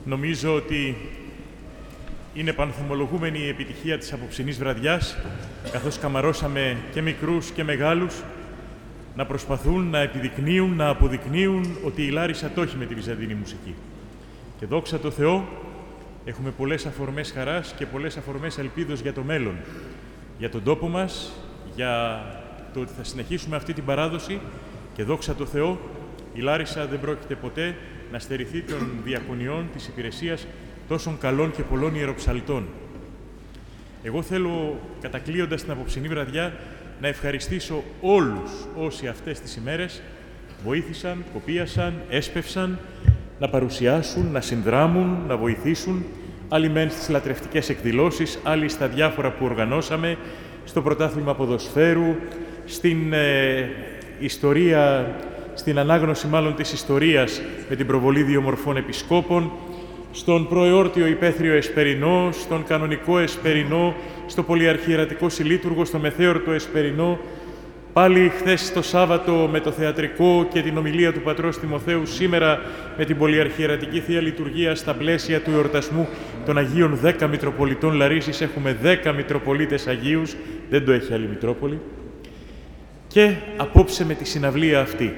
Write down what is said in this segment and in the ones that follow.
Νομίζω ότι είναι πανθυμολογούμενη η επιτυχία της απόψινής βραδιάς, καθώς καμαρώσαμε και μικρούς και μεγάλους να προσπαθούν να επιδεικνύουν, να αποδεικνύουν ότι η Λάρισα το έχει με τη βυζαντινή μουσική. Και δόξα τω Θεώ, έχουμε πολλές αφορμές χαράς και πολλές αφορμές ελπίδος για το μέλλον, για τον τόπο μας, για το ότι θα συνεχίσουμε αυτή την παράδοση και δόξα τω Θεώ, η Λάρισα δεν πρόκειται ποτέ να στερηθεί των διακονιών της υπηρεσίας τόσων καλών και πολλών ιεροψαλτών. Εγώ θέλω, κατακλείοντας την απόψινή βραδιά, να ευχαριστήσω όλους όσοι αυτές τις ημέρες βοήθησαν, κοπίασαν, έσπευσαν, να παρουσιάσουν, να συνδράμουν, να βοηθήσουν, άλλοι μεν στις λατρευτικές εκδηλώσεις, άλλοι στα διάφορα που οργανώσαμε, στο πρωτάθλημα ποδοσφαίρου, στην ιστορία, στην ανάγνωση μάλλον της ιστορίας με την προβολή δύο μορφών επισκόπων, στον προεόρτιο υπαίθριο Εσπερινό, στον κανονικό Εσπερινό, στο πολυαρχιερατικό συλλήτουργο, στο μεθέωρτο Εσπερινό, πάλι χθες το Σάββατο με το θεατρικό και την ομιλία του πατρός Τιμοθέου, σήμερα με την πολυαρχιερατική Θεία Λειτουργία στα πλαίσια του εορτασμού των Αγίων 10 Μητροπολιτών Λαρίσης. Έχουμε 10 Μητροπολίτες Αγίους, δεν το έχει άλλη Μητρόπολη. Και απόψε με τη συναυλία αυτή.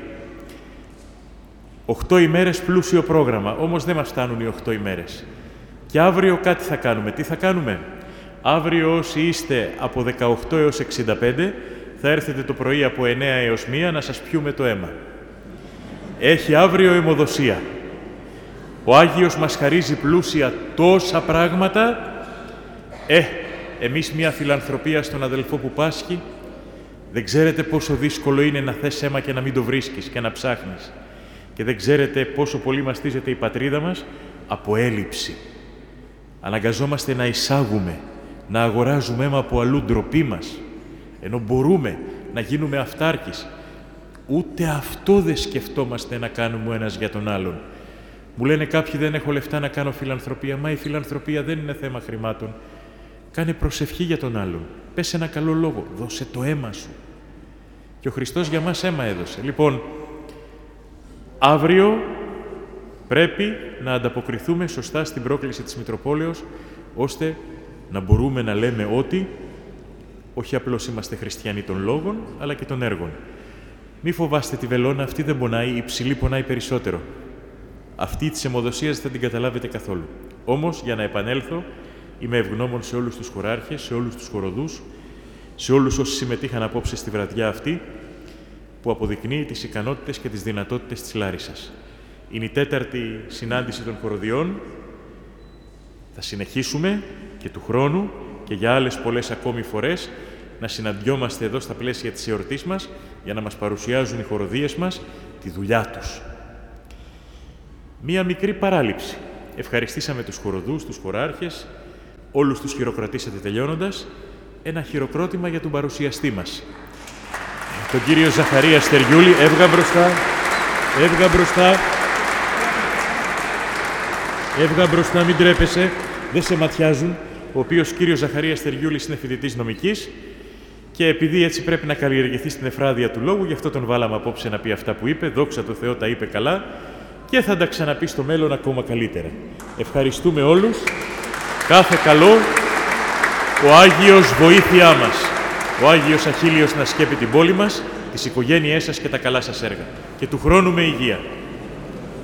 8 ημέρες πλούσιο πρόγραμμα, όμως δεν μας φτάνουν οι 8 ημέρες. Και αύριο κάτι θα κάνουμε. Τι θα κάνουμε? Αύριο όσοι είστε από 18 έως 65, θα έρθετε το πρωί από 9 έως 1 να σας πιούμε το αίμα. Έχει αύριο αιμοδοσία. Ο Άγιος μας χαρίζει πλούσια τόσα πράγματα. Εμείς μια φιλανθρωπία στον αδελφό που πάσχει, δεν ξέρετε πόσο δύσκολο είναι να θες αίμα και να μην το βρίσκεις και να ψάχνεις. Και δεν ξέρετε πόσο πολύ μαστίζεται η πατρίδα μας από έλλειψη. Αναγκαζόμαστε να εισάγουμε, να αγοράζουμε αίμα από αλλού, ντροπή μας, ενώ μπορούμε να γίνουμε αυτάρκης. Ούτε αυτό δεν σκεφτόμαστε να κάνουμε ο ένας για τον άλλον. Μου λένε κάποιοι δεν έχω λεφτά να κάνω φιλανθρωπία. Μα η φιλανθρωπία δεν είναι θέμα χρημάτων. Κάνε προσευχή για τον άλλον. Πες ένα καλό λόγο. Δώσε το αίμα σου. Και ο Χριστός για μας αίμα έδωσε. Λοιπόν, αύριο πρέπει να ανταποκριθούμε σωστά στην πρόκληση της Μητροπόλεως, ώστε να μπορούμε να λέμε ότι όχι απλώς είμαστε χριστιανοί των λόγων, αλλά και των έργων. Μη φοβάστε τη βελόνα, αυτή δεν πονάει, η ψηλή πονάει περισσότερο. Αυτή της αιμοδοσίας δεν θα την καταλάβετε καθόλου. Όμως, για να επανέλθω, είμαι ευγνώμων σε όλους τους χωράρχες, σε όλους τους χοροδούς, σε όλους όσοι συμμετείχαν απόψε στη βραδιά αυτή, που αποδεικνύει τις ικανότητες και τις δυνατότητες της Λάρισσας. Είναι η 4η συνάντηση των χοροδιών. Θα συνεχίσουμε και του χρόνου και για άλλες πολλές ακόμη φορές να συναντιόμαστε εδώ στα πλαίσια της εορτής μας για να μας παρουσιάζουν οι χοροδίες μας τη δουλειά τους. Μία μικρή παράληψη. Ευχαριστήσαμε τους χοροδούς, τους χωράρχες, όλους τους χειροκροτήσατε τελειώνοντας. Ένα χειροκρότημα για τον παρουσιαστή μας. Τον κύριο Ζαχαρία Στεριούλη, έβγα μπροστά, έβγα μπροστά. Έβγα μπροστά, μην τρέπεσαι, δεν σε ματιάζουν. Ο οποίος κύριος Ζαχαρίας Στεριούλης είναι φοιτητής νομικής και επειδή έτσι πρέπει να καλλιεργηθεί στην εφράδια του λόγου, γι' αυτό τον βάλαμε απόψε να πει αυτά που είπε. Δόξα τω Θεώ, τα είπε καλά και θα τα ξαναπεί στο μέλλον ακόμα καλύτερα. Ευχαριστούμε όλους. Κάθε καλό. Ο Άγιος βοήθειά μας. Ο Άγιος Αχίλιος να σκέπει την πόλη μας, τις οικογένειές σας και τα καλά σας έργα. Και του χρόνου με υγεία.